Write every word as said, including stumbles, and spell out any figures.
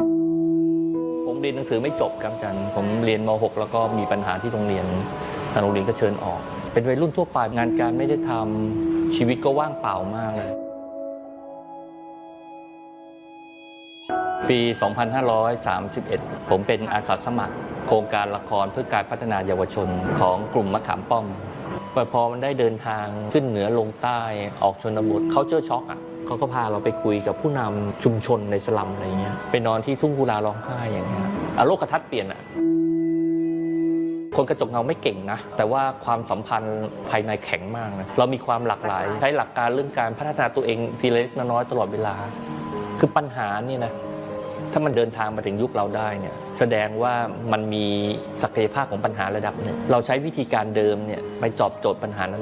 ผมเรียนหนังสือไม่จบครับอาจารย์ผมเรียนม .หก แล้วก็มีปัญหาที่โรงเรียนทางโรงเรียนก็เชิญออกเป็นวัยรุ่นทั่วไปงานการไม่ได้ทำชีวิตก็ว่างเปล่ามากเลยปี สองพันห้าร้อยสามสิบเอ็ด ผมเป็นอาสาสมัครโครงการละครเพื่อการพัฒนาเยาวชนของกลุ่มมะขามป้อมพอมันได้เดินทางขึ้นเหนือลงใต้ออกชนบทเขาเจอช็อกอ่ะเขาก็พาเราไปคุยกับผู้นำชุมชนในสลัมอะไรเงี้ยไปนอนที่ทุ่งกุลาร้องไห้อย่างเงี้ยอารมณ์กระทัดเปลี่ยนอ่ะคนกระจกเงาไม่เก่งนะแต่ว่าความสัมพันธ์ภายในแข็งมากนะเรามีความหลากหลายใช้หลักการเรื่องการพัฒนาตัวเองทีละเล็กน้อยตลอดเวลาคือปัญหานี่นะถ้ามันเดินทางมาถึงยุคเราได้เนี่ยแสดงว่ามันมีศักยภาพของปัญหาระดับหนึ่งเราใช้วิธีการเดิมเนี่ยไปตอบโจทย์ปัญหานั้น